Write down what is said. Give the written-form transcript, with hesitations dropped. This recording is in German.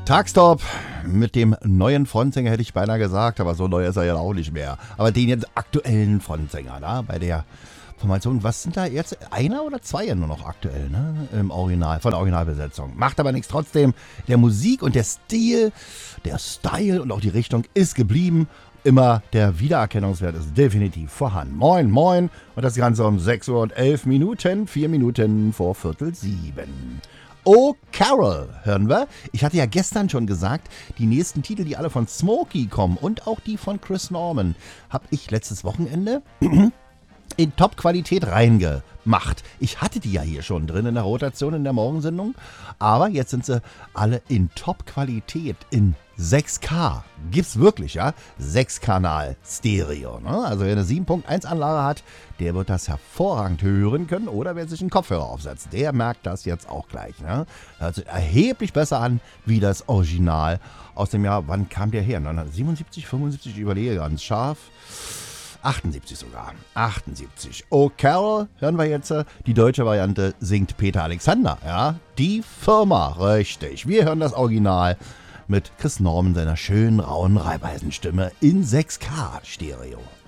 Tagstop mit dem neuen Frontsänger hätte ich beinahe gesagt, aber so neu ist er ja auch nicht mehr. Aber den jetzt aktuellen Frontsänger, da bei der Formation, was sind da jetzt? Einer oder zwei nur noch aktuell, ne? Im Original, von der Originalbesetzung. Macht aber nichts trotzdem. Der Musik und der Stil, der Style und auch die Richtung ist geblieben. Immer der Wiedererkennungswert ist definitiv vorhanden. Moin, moin. Und das Ganze um 6 Uhr und 11 Minuten, 4 Minuten vor Viertel 7. Oh, Carol, hören wir. Ich hatte ja gestern schon gesagt, die nächsten Titel, die alle von Smokey kommen und auch die von Chris Norman, habe ich letztes Wochenende in Top-Qualität reingemacht. Ich hatte die ja hier schon drin in der Rotation in der Morgensendung, aber jetzt sind sie alle in Top-Qualität in 6K. Gibt's wirklich, ja? 6-Kanal Stereo. Ne? Also wer eine 7.1 Anlage hat, der wird das hervorragend hören können. Oder wer sich einen Kopfhörer aufsetzt, der merkt das jetzt auch gleich. Ne? Hört sich erheblich besser an wie das Original aus dem Jahr, wann kam der her? 1977, 75, ich überlege ganz scharf. 78 sogar. 78. Oh, Carol, hören wir jetzt. Die deutsche Variante singt Peter Alexander. Ja, die Firma, richtig. Wir hören das Original mit Chris Norman, seiner schönen, rauen Reibeisenstimme in 6K Stereo.